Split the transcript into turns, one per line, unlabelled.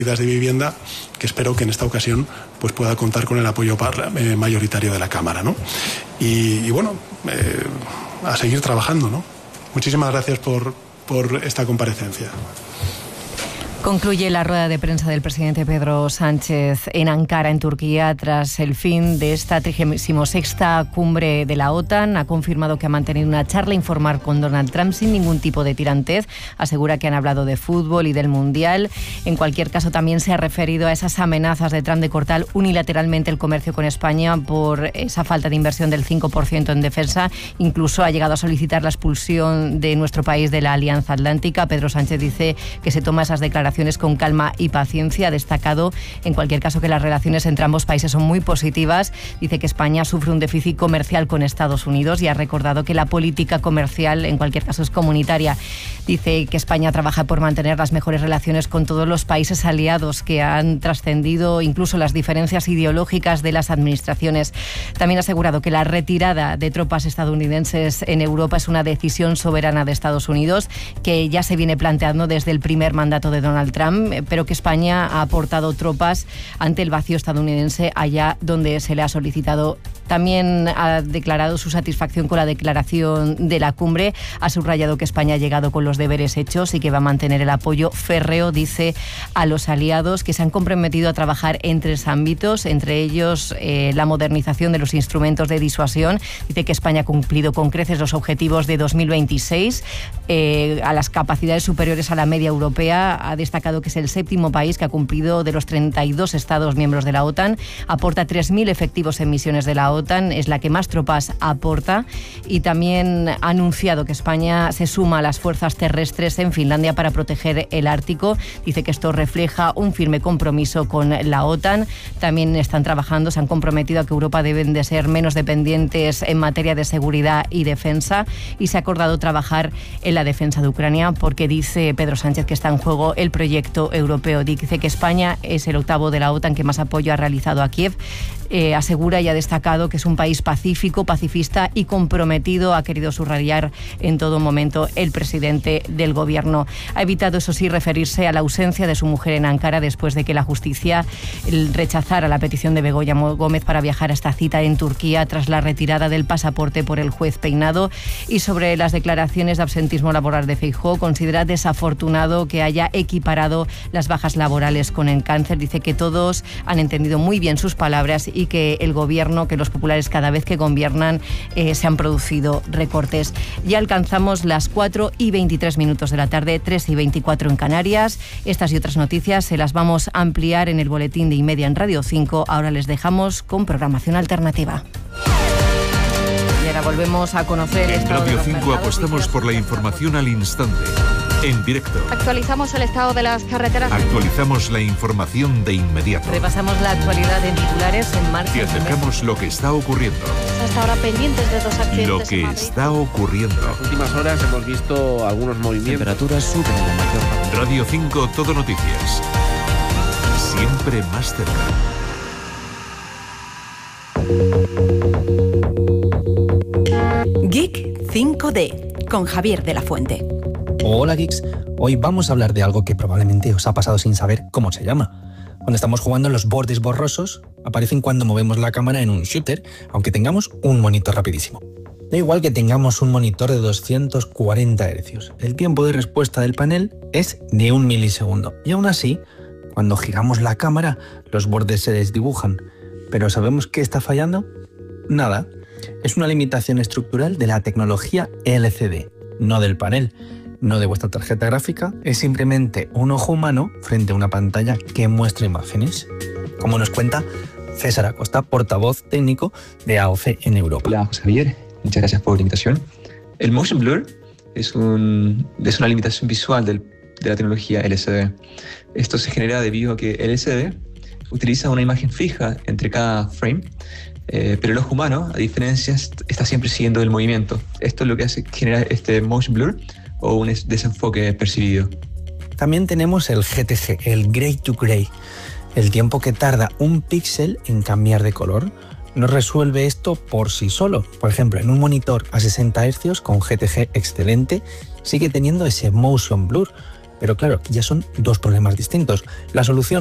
de vivienda, que espero que en esta ocasión pues pueda contar con el apoyo mayoritario de la Cámara, ¿no? Y bueno, a seguir trabajando, ¿no? Muchísimas gracias por esta comparecencia.
Concluye la rueda de prensa del presidente Pedro Sánchez en Ankara, en Turquía, tras el fin de esta 36ª cumbre de la OTAN. Ha confirmado que ha mantenido una charla informal con Donald Trump sin ningún tipo de tirantez. Asegura que han hablado de fútbol y del Mundial. En cualquier caso, también se ha referido a esas amenazas de Trump de cortar unilateralmente el comercio con España por esa falta de inversión del 5% en defensa. Incluso ha llegado a solicitar la expulsión de nuestro país de la Alianza Atlántica. Pedro Sánchez dice que se toma esas declaraciones con calma y paciencia. Ha destacado, en cualquier caso, que las relaciones entre ambos países son muy positivas. Dice que España sufre un déficit comercial con Estados Unidos y ha recordado que la política comercial, en cualquier caso, es comunitaria. Dice que España trabaja por mantener las mejores relaciones con todos los países aliados, que han trascendido incluso las diferencias ideológicas de las administraciones. También ha asegurado que la retirada de tropas estadounidenses en Europa es una decisión soberana de Estados Unidos, que ya se viene planteando desde el primer mandato de Donald Trump, pero que España ha aportado tropas ante el vacío estadounidense allá donde se le ha solicitado. También ha declarado su satisfacción con la declaración de la cumbre. Ha subrayado que España ha llegado con los deberes hechos y que va a mantener el apoyo férreo, dice, a los aliados, que se han comprometido a trabajar en 3 ámbitos, entre ellos la modernización de los instrumentos de disuasión. Dice que España ha cumplido con creces los objetivos de 2026 a las capacidades superiores a la media europea. Ha destacado que es el 7º país que ha cumplido de los 32 Estados miembros de la OTAN. Aporta 3.000 efectivos en misiones de la OTAN, es la que más tropas aporta, y también ha anunciado que España se suma a las fuerzas terrestres en Finlandia para proteger el Ártico. Dice que esto refleja un firme compromiso con la OTAN. También están trabajando, se han comprometido a que Europa deben de ser menos dependientes en materia de seguridad y defensa, y se ha acordado trabajar en la defensa de Ucrania, porque dice Pedro Sánchez que está en juego el proyecto europeo. Dice que España es el 8º de la OTAN que más apoyo ha realizado a Kiev. Asegura y ha destacado que es un país pacífico, pacifista y comprometido. Ha querido subrayar en todo momento el presidente del gobierno. Ha evitado, eso sí, referirse a la ausencia de su mujer en Ankara después de que la justicia rechazara la petición de Begoña Gómez para viajar a esta cita en Turquía tras la retirada del pasaporte por el juez Peinado. Y sobre las declaraciones de absentismo laboral de Feijóo, considera desafortunado que haya equiparado las bajas laborales con el cáncer. Dice que todos han entendido muy bien sus palabras y que el gobierno, que los populares cada vez que gobiernan se han producido recortes. Ya alcanzamos las 4:23 de la tarde, 3:24 en Canarias. Estas y otras noticias se las vamos a ampliar en el boletín de Y-Media en Radio 5. Ahora les dejamos con programación alternativa. Y ahora volvemos a conocer...
En Radio 5 apostamos por la información al instante, en directo.
Actualizamos el estado de las carreteras.
Actualizamos la información de inmediato.
Repasamos la actualidad en titulares en marcha.
Y acercamos lo que está ocurriendo.
Hasta ahora pendientes de 2 accidentes.
Lo que está ocurriendo.
En las últimas horas hemos visto algunos movimientos.
Temperaturas suben en la mayor parte.
Radio 5 Todo Noticias. Siempre más cerca.
Geek 5D con Javier de la Fuente.
Hola geeks, hoy vamos a hablar de algo que probablemente os ha pasado sin saber cómo se llama. Cuando estamos jugando, los bordes borrosos aparecen cuando movemos la cámara en un shooter, aunque tengamos un monitor rapidísimo. Da igual que tengamos un monitor de 240 Hz, el tiempo de respuesta del panel es de 1 milisegundo. Y aún así, cuando giramos la cámara, los bordes se desdibujan. ¿Pero sabemos qué está fallando? Nada. Es una limitación estructural de la tecnología LCD, no del panel, no de vuestra tarjeta gráfica. Es simplemente un ojo humano frente a una pantalla que muestra imágenes. Como nos cuenta César Acosta, portavoz técnico de AOC en Europa.
Hola, José Javier. Muchas gracias por la invitación. El motion blur es una limitación visual de la tecnología LCD. Esto se genera debido a que el LCD utiliza una imagen fija entre cada frame, pero el ojo humano, a diferencia, está siempre siguiendo el movimiento. Esto es lo que hace generar este motion blur o un desenfoque percibido.
También tenemos el GTG, el Gray to Gray, el tiempo que tarda un píxel en cambiar de color. No resuelve esto por sí solo. Por ejemplo, en un monitor a 60 Hz con GTG excelente sigue teniendo ese motion blur, Pero claro, ya son dos problemas distintos. La solución